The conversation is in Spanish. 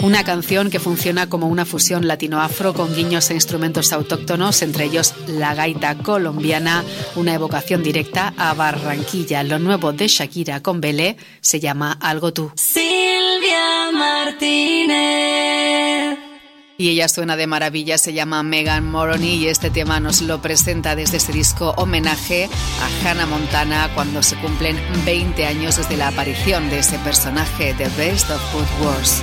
Una canción que funciona como una fusión latino-afro con guiños a instrumentos autóctonos, entre ellos la gaita colombiana, una evocación directa a Barranquilla. Lo nuevo de Shakira con Belé se llama Algo Tú. Silvia Martínez. Y ella suena de maravilla, se llama Megan Moroney y este tema nos lo presenta desde ese disco homenaje a Hannah Montana cuando se cumplen 20 años desde la aparición de ese personaje, The Best of Both Worlds.